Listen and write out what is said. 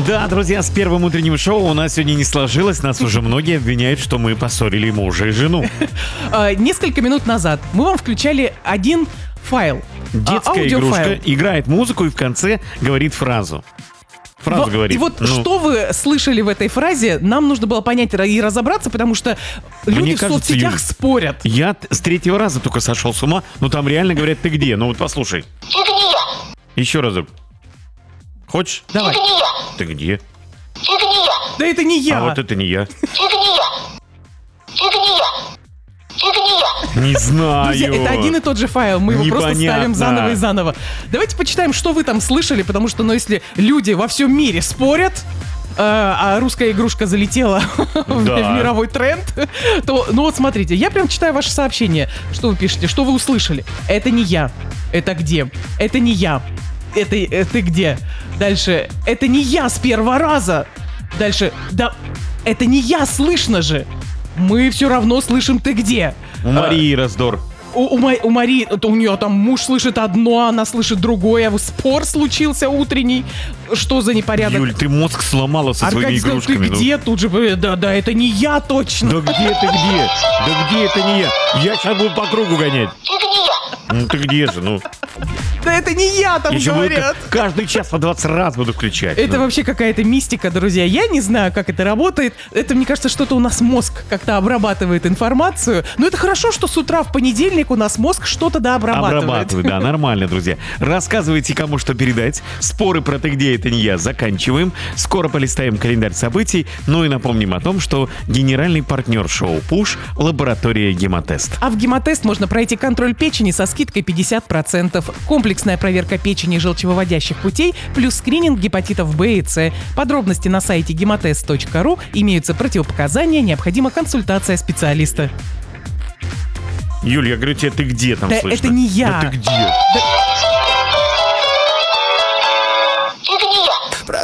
Да, друзья, с первым утренним шоу у нас сегодня не сложилось. Нас уже многие обвиняют, что мы поссорили мужа и жену. Несколько минут назад мы вам включали один файл. Детская игрушка играет музыку и в конце говорит фразу. Фразу говорит. И вот что вы слышали в этой фразе, нам нужно было понять и разобраться, потому что люди в соцсетях Юль, спорят. Я с третьего раза только сошел с ума, но там реально говорят: ты где? Ну вот послушай. Ты где? Еще разок. Хочешь? Давай. Ты где? Ты где? Да это не я. А вот это не я. Ты где? Ты где? Ты где? Не знаю. Друзья, это один и тот же файл, мы его просто ставим Непонятно. заново и заново. Давайте почитаем, что вы там слышали, потому что, если люди во всем мире спорят, а русская игрушка залетела в мировой тренд, то, вот смотрите, я прям читаю ваше сообщение, что вы пишете, что вы услышали. Это не я. Это где? Это не я. Это где? Дальше. Это не я с первого раза. Дальше. Да, это не я, слышно же. Мы все равно слышим ты где. У Марии раздор. У Марии, у нее там муж слышит одно, она слышит другое. Спор случился утренний. Что за непорядок? Юль, ты мозг сломала со своими Аркадий сказал: игрушками. ты где? Тут же, да, это не я точно. Да где ты где? Да где это не я? Я сейчас буду по кругу гонять. Ты где? Ну ты где же? Ну, Да это не я, там еще говорят. каждый час по 20 раз буду включать. Это Ну. вообще какая-то мистика, друзья. Я не знаю, как это работает. Это, мне кажется, что-то у нас мозг как-то обрабатывает информацию. Но это хорошо, что с утра в понедельник у нас мозг что-то Обрабатывает, да, нормально, друзья. Рассказывайте, кому что передать. Споры про «ты где, это не я» заканчиваем. Скоро полистаем календарь событий. Ну и напомним о том, что генеральный партнер шоу «Пуш» — лаборатория «Гемотест». А в Гемотест можно пройти контроль печени со скидкой 50%. Комплексная проверка печени и желчевыводящих путей, плюс скрининг гепатитов Б и С. Подробности на сайте gemotest.ru. Имеются противопоказания, необходима консультация специалиста. Юль, я говорю тебе, ты где там Да слышно? это не я. Да ты где? Да